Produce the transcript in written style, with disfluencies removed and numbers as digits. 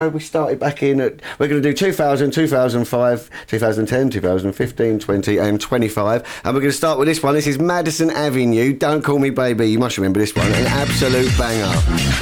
We started back in at, we're going to do 2000, 2005, 2010, 2015, 20 and 25. And we're going to start with this one. This is Madison Avenue, Don't Call Me Baby. You must remember this one, an absolute banger.